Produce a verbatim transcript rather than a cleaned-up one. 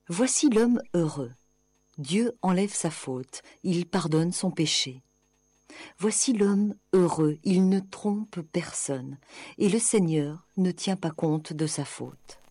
Voici l'homme heureux. Dieu enlève sa faute, il pardonne son péché. Voici l'homme heureux, il ne trompe personne, et le Seigneur ne tient pas compte de sa faute.